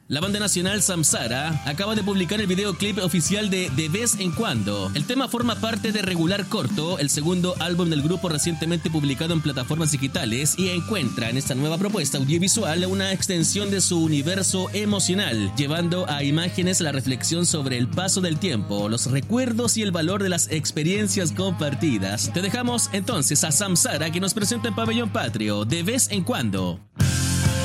La banda nacional Samsara acaba de publicar el videoclip oficial de vez en cuando. El tema forma parte de Regular Corto, el segundo álbum del grupo recientemente publicado en plataformas digitales, y encuentra en esta nueva propuesta audiovisual una extensión de su universo emocional, llevando a imágenes la reflexión sobre el paso del tiempo, los recuerdos y el valor de las experiencias compartidas. Te dejamos entonces a Samsara, que nos presenta en Pabellón Patrio, de vez en cuando.